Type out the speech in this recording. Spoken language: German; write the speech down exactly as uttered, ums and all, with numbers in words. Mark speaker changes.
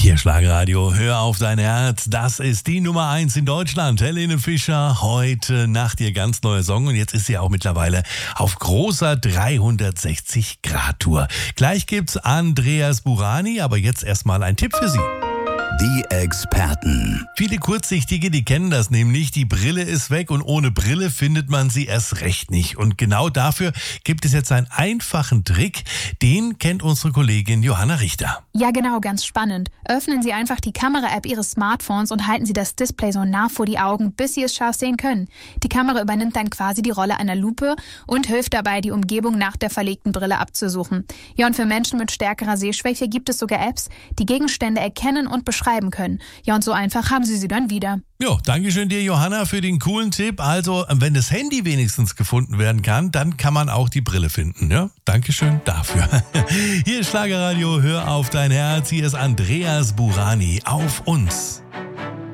Speaker 1: Hier Schlagerradio, hör auf dein Herz. Das ist die Nummer eins in Deutschland. Helene Fischer, heute Nacht ihr ganz neuer Song. Und jetzt ist sie auch mittlerweile auf großer dreihundertsechzig Grad Tour. Gleich gibt's Andreas Burani, aber jetzt erstmal ein Tipp für Sie.
Speaker 2: Die Experten.
Speaker 1: Viele Kurzsichtige, die kennen das nämlich. Die Brille ist weg und ohne Brille findet man sie erst recht nicht. Und genau dafür gibt es jetzt einen einfachen Trick. Den kennt unsere Kollegin Johanna Richter.
Speaker 3: Ja genau, ganz spannend. Öffnen Sie einfach die Kamera-App Ihres Smartphones und halten Sie das Display so nah vor die Augen, bis Sie es scharf sehen können. Die Kamera übernimmt dann quasi die Rolle einer Lupe und hilft dabei, die Umgebung nach der verlegten Brille abzusuchen. Ja, und für Menschen mit stärkerer Sehschwäche gibt es sogar Apps, die Gegenstände erkennen und beschreiben können. Ja, und so einfach haben Sie sie dann wieder.
Speaker 1: Ja, danke schön dir, Johanna, für den coolen Tipp. Also, wenn das Handy wenigstens gefunden werden kann, dann kann man auch die Brille finden. Ja, Dankeschön dafür. Hier ist Schlagerradio, hör auf dein Herz. Hier ist Andreas Burani. Auf uns.